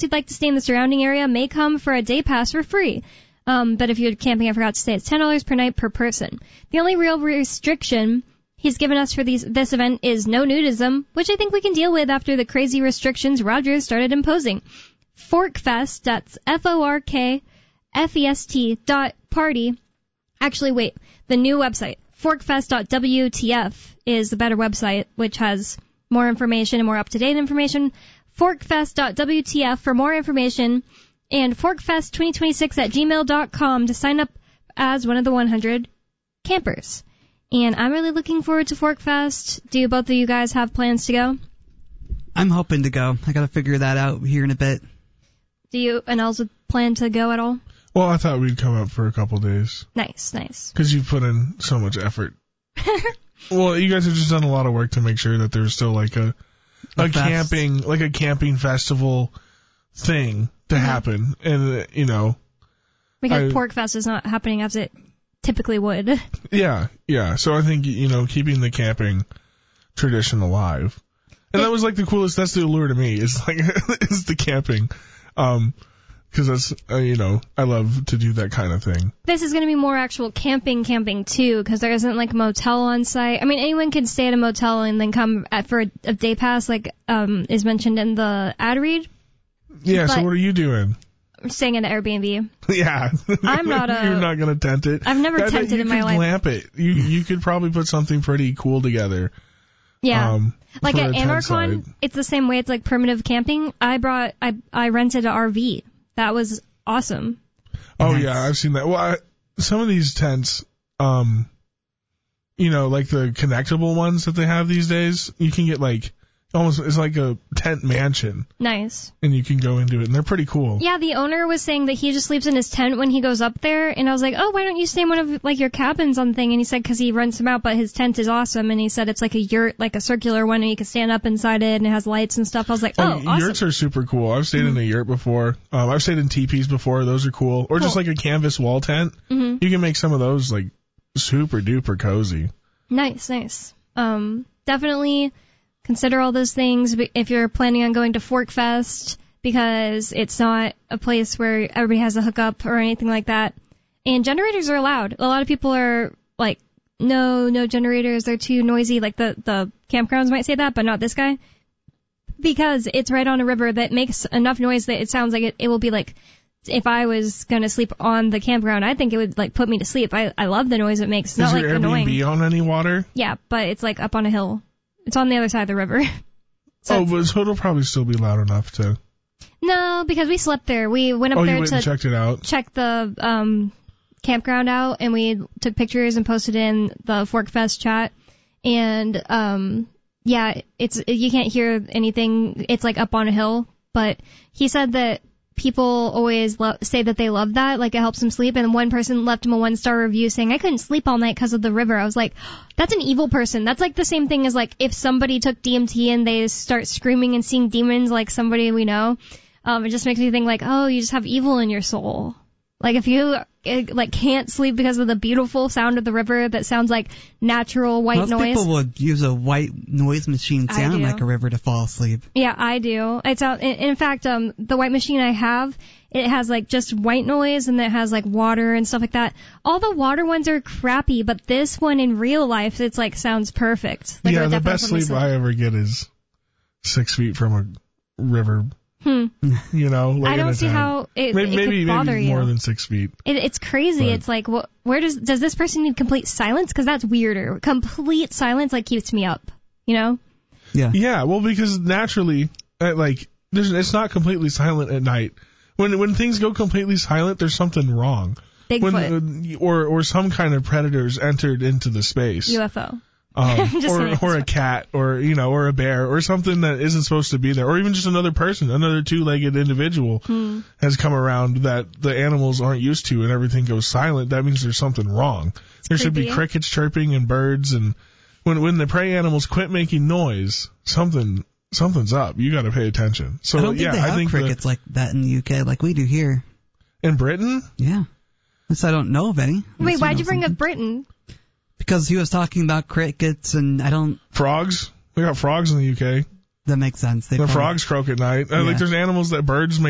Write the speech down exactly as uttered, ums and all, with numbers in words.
who'd like to stay in the surrounding area may come for a day pass for free. Um, but if you're camping, I forgot to say, it's ten dollars per night per person. The only real restriction he's given us for these, this event is no nudism, which I think we can deal with after the crazy restrictions Rogers started imposing. Forkfest, that's F O R K F E S T dot party. Actually, wait, the new website, forkfest dot W T F, is the better website, which has more information and more up-to-date information. forkfest dot W T F for more information, and forkfest twenty twenty-six at gmail dot com to sign up as one of the one hundred campers. And I'm really looking forward to Forkfest. Do both of you guys have plans to go? I'm hoping to go. I gotta figure that out here in a bit. Do you and Elsa plan to go at all? Well, I thought we'd come up for a couple days. Nice, nice. Because you've put in so much effort. Well, you guys have just done a lot of work to make sure that there's still like a a, a camping, like a camping festival thing to mm-hmm. happen, and uh, you know, because I, Porkfest is not happening as it typically would. Yeah, yeah. So I think, you know, keeping the camping tradition alive, and it, that was like the coolest. That's the allure to me. Is like is the camping. Um, Because that's, uh, you know, I love to do that kind of thing. This is going to be more actual camping camping, too, because there isn't, like, a motel on site. I mean, anyone can stay at a motel and then come at, for a, a day pass, like um is mentioned in the ad read. Yeah, but so what are you doing? I'm staying in an Airbnb. Yeah. I'm not a... You're not going to tent it. I've never I tented in my life. You could glamp it. You, you could probably put something pretty cool together. Yeah. Um, like at Anarchon, it's the same way. It's like primitive camping. I brought, I, I rented an R V. That was awesome. Oh, nice. Yeah, I've seen that. Well, I, some of these tents, um, you know, like the connectable ones that they have these days, you can get like, almost, it's like a tent mansion. Nice. And you can go into it, and they're pretty cool. Yeah, the owner was saying that he just sleeps in his tent when he goes up there, and I was like, oh, why don't you stay in one of, like, your cabins on thing? And he said because he rents them out, but his tent is awesome, and he said it's like a yurt, like a circular one, and you can stand up inside it, and it has lights and stuff. I was like, oh, oh awesome. Yurts are super cool. I've stayed mm-hmm. in a yurt before. Um, I've stayed in teepees before. Those are cool. Or cool. Just like a canvas wall tent. Mm-hmm. You can make some of those, like, super duper cozy. Nice, nice. Um, definitely... Consider all those things if you're planning on going to Forkfest, because it's not a place where everybody has a hookup or anything like that. And generators are allowed. A lot of people are like, no, no generators, they're too noisy. Like the, the campgrounds might say that, but not this guy. Because it's right on a river that makes enough noise that it sounds like it, it will be like, if I was going to sleep on the campground, I think it would like put me to sleep. I, I love the noise it makes. It's not like annoying. Is your Airbnb on any water? Yeah, but it's like up on a hill. It's on the other side of the river. so oh, but so it'll probably still be loud enough to... No, because we slept there. We went up oh, there you went to and checked it out. check the um, campground out, and we took pictures and posted in the Forkfest chat. And, um, yeah, it's you can't hear anything. It's, like, up on a hill. But he said that people always lo- say that they love that, like it helps them sleep. And one person left him a one-star review saying, I couldn't sleep all night because of the river. I was like, that's an evil person. That's like the same thing as like if somebody took D M T and they start screaming and seeing demons like somebody we know. Um, it just makes me think like, oh, you just have evil in your soul. Like if you it, like can't sleep because of the beautiful sound of the river that sounds like natural white Most noise. Most people would use a white noise machine sound like a river to fall asleep. Yeah, I do. It's uh, in, in fact, um, the white machine I have, it has like just white noise and it has like water and stuff like that. All the water ones are crappy, but this one in real life, it's like sounds perfect. Like, yeah, the best sleep, sleep I ever get is six feet from a river. Hmm. You know, like I don't see tent. how it, maybe, it maybe, could bother maybe you. more than six feet. It, it's crazy. But. It's like, what? Where does does this person need complete silence? Because that's weirder. Complete silence like keeps me up. You know? Yeah. Yeah. Well, because naturally, like, there's, it's not completely silent at night. When when things go completely silent, there's something wrong. Bigfoot. When, or or some kind of predators entered into the space. U F O. Um, or or a cat, or you know, or a bear, or something that isn't supposed to be there, or even just another person, another two-legged individual hmm. has come around that the animals aren't used to, and everything goes silent. That means there's something wrong. It's there should creepy. be crickets chirping and birds, and when when the prey animals quit making noise, something something's up. You got to pay attention. So I don't think yeah, they have I think crickets the, like that in the U K, like we do here. In Britain? Yeah. At least I don't know of any. Wait, why'd you bring something. up Britain? Because he was talking about crickets, and I don't... Frogs? We got frogs in the U K. That makes sense. They the probably... frogs croak at night. Yeah. Like, there's animals that birds make